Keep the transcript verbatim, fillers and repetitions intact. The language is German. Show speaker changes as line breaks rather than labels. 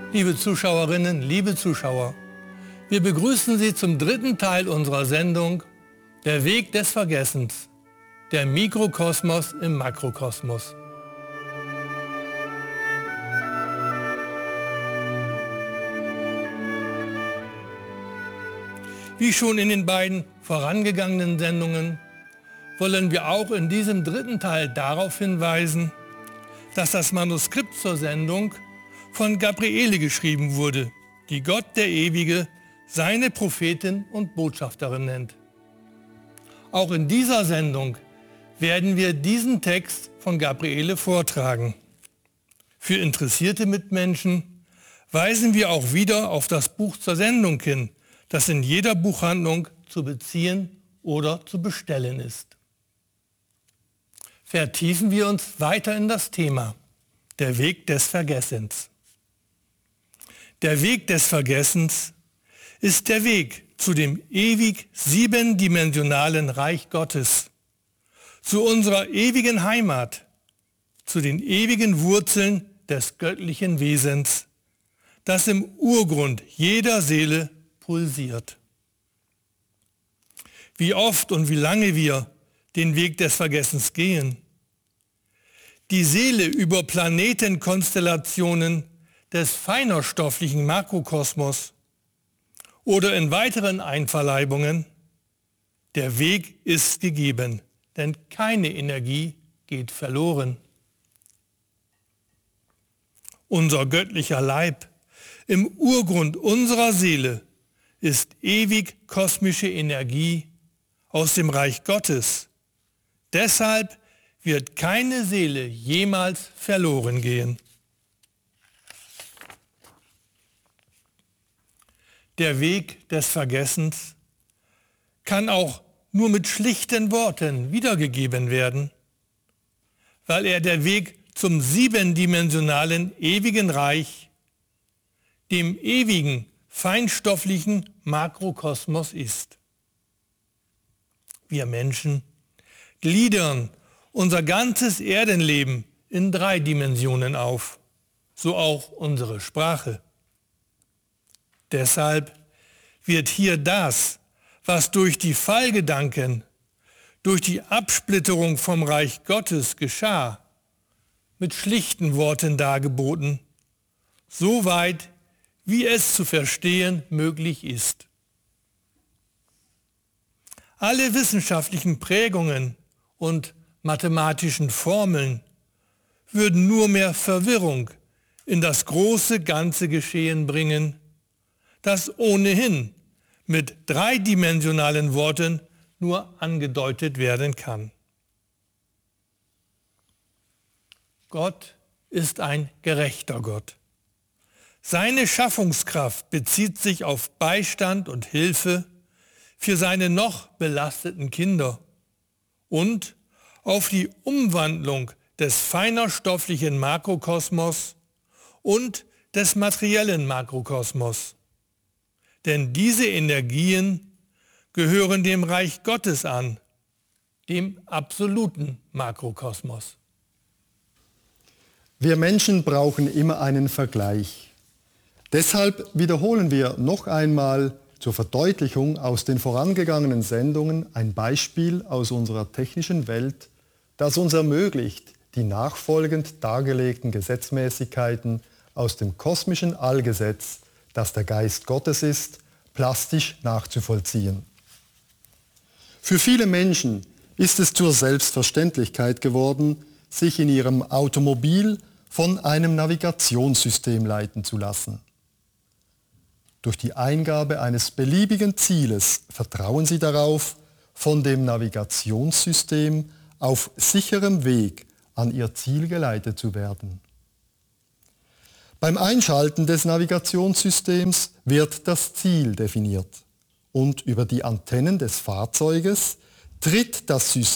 Liebe Zuschauerinnen, liebe Zuschauer, wir begrüßen Sie zum dritten Teil unserer Sendung Der Weg des Vergessens, der Mikrokosmos im Makrokosmos. Wie schon in den beiden vorangegangenen Sendungen wollen wir auch in diesem dritten Teil darauf hinweisen, dass das Manuskript zur Sendung von Gabriele geschrieben wurde, die Gott der Ewige seine Prophetin und Botschafterin nennt. Auch in dieser Sendung werden wir diesen Text von Gabriele vortragen. Für interessierte Mitmenschen weisen wir auch wieder auf das Buch zur Sendung hin, das in jeder Buchhandlung zu beziehen oder zu bestellen ist. Vertiefen wir uns weiter in das Thema, der Weg des Vergessens. Der Weg des Vergessens ist der Weg zu dem ewig siebendimensionalen Reich Gottes, zu unserer ewigen Heimat, zu den ewigen Wurzeln des göttlichen Wesens, das im Urgrund jeder Seele pulsiert. Wie oft und wie lange wir den Weg des Vergessens gehen, die Seele über Planetenkonstellationen des feinerstofflichen Makrokosmos oder in weiteren Einverleibungen, der Weg ist gegeben, denn keine Energie geht verloren. Unser göttlicher Leib im Urgrund unserer Seele ist ewig kosmische Energie aus dem Reich Gottes. Deshalb wird keine Seele jemals verloren gehen. Der Weg des Vergessens kann auch nur mit schlichten Worten wiedergegeben werden, weil er der Weg zum siebendimensionalen ewigen Reich, dem ewigen feinstofflichen Makrokosmos ist. Wir Menschen gliedern unser ganzes Erdenleben in drei Dimensionen auf, so auch unsere Sprache. Deshalb wird hier das, was durch die Fallgedanken, durch die Absplitterung vom Reich Gottes geschah, mit schlichten Worten dargeboten, so weit, wie es zu verstehen möglich ist. Alle wissenschaftlichen Prägungen und mathematischen Formeln würden nur mehr Verwirrung in das große ganze Geschehen bringen, das ohnehin mit dreidimensionalen Worten nur angedeutet werden kann. Gott ist ein gerechter Gott. Seine Schaffungskraft bezieht sich auf Beistand und Hilfe für seine noch belasteten Kinder und auf die Umwandlung des feinerstofflichen Makrokosmos und des materiellen Makrokosmos. Denn diese Energien gehören dem Reich Gottes an, dem absoluten Makrokosmos.
Wir Menschen brauchen immer einen Vergleich. Deshalb wiederholen wir noch einmal zur Verdeutlichung aus den vorangegangenen Sendungen ein Beispiel aus unserer technischen Welt, das uns ermöglicht, die nachfolgend dargelegten Gesetzmäßigkeiten aus dem kosmischen Allgesetz, das der Geist Gottes ist, plastisch nachzuvollziehen. Für viele Menschen ist es zur Selbstverständlichkeit geworden, sich in ihrem Automobil von einem Navigationssystem leiten zu lassen. Durch die Eingabe eines beliebigen Zieles vertrauen sie darauf, von dem Navigationssystem auf sicherem Weg an ihr Ziel geleitet zu werden. Beim Einschalten des Navigationssystems wird das Ziel definiert und über die Antennen des Fahrzeuges tritt das System